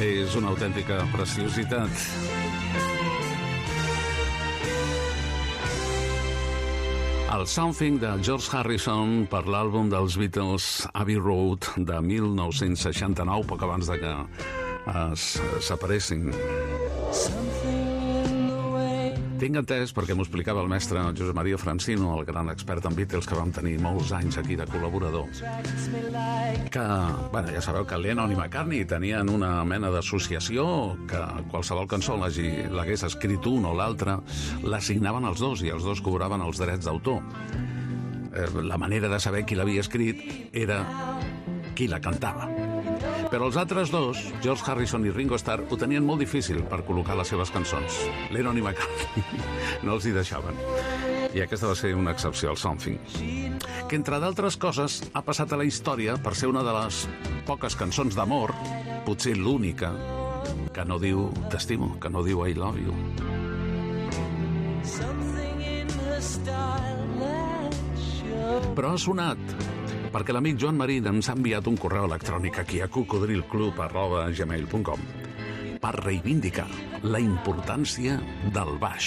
És una autèntica preciositat. El Something de George Harrison per l'àlbum dels Beatles Abbey Road de 1969, poc abans de que es separessin. Tinc entès, perquè m'ho explicava el mestre Josep Maria Francino, el gran expert en Beatles que vam tenir molts anys aquí de col·laborador, que, bueno, ja sabeu que Lennon i McCartney tenien una mena d'associació que qualsevol cançó l'hagués escrit un o l'altre, l'assignaven als dos i els dos cobraven els drets d'autor. La manera de saber qui l'havia escrit era qui la cantava. Però els altres dos, George Harrison i Ringo Starr, ho tenien molt difícil per col·locar les seves cançons. Lennon i McCartney no els hi deixaven. I aquesta va ser una excepció, el Something, que, entre d'altres coses, ha passat a la història per ser una de les poques cançons d'amor, potser l'única, que no diu t'estimo, que no diu I love you. Però ha sonat perquè l'amic Joan Marín ens ha enviat un correu electrònic aquí a cocodrilclub@gmail.com per reivindicar la importància del baix.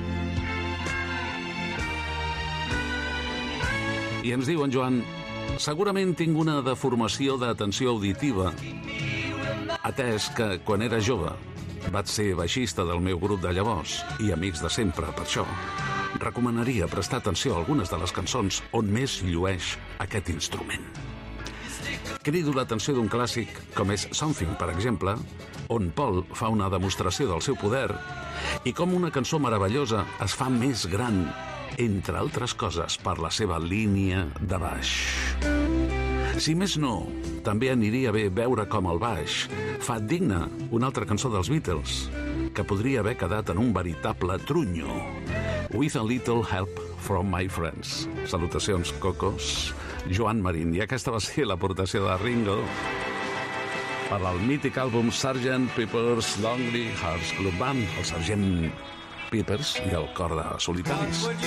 I ens diu en Joan: segurament tinc una deformació d'atenció auditiva, atès que quan era jove vaig ser baixista del meu grup de llavors i amics de sempre. Per això recomanaria prestar atenció a algunes de les cançons on més llueix aquest instrument. Crido l'atenció d'un clàssic com és Something, per exemple, on Paul fa una demostració del seu poder i com una cançó meravellosa es fa més gran, entre altres coses, per la seva línia de baix. Si més no, també aniria bé veure com el baix fa digna una altra cançó dels Beatles, que podria haver quedat en un veritable trunyo. With a little help from my friends. Salutacions, cocos. Joan Marín. I aquesta va ser l'aportació de Ringo per al mític àlbum Sgt. Pepper's Lonely Hearts Club Band, el Sgt. Peppers i el cor de solitaris.